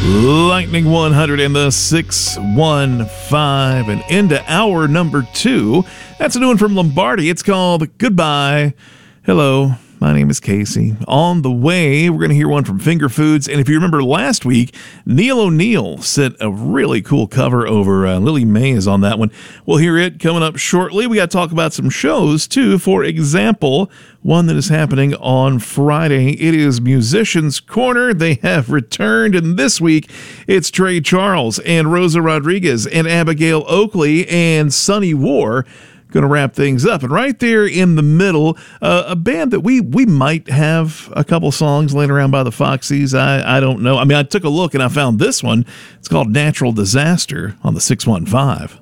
Lightning 100 and the 615 and into hour number 2. That's a new one from Lombardi. It's called Goodbye. Hello, my name is Casey. On the way, we're going to hear one from Finger Foods. And if you remember last week, Neil O'Neill sent a really cool cover over. Lily May is on that one. We'll hear it coming up shortly. We got to talk about some shows, too. For example, one that is happening on Friday. It is Musicians Corner. They have returned, and this week it's Trey Charles and Rosa Rodriguez and Abigail Oakley and Sonny War going to wrap things up. And right there in the middle, a band that we might have a couple songs laying around by the Foxies. I don't know. I mean, I took a look and I found this one. It's called Natural Disaster on the 615.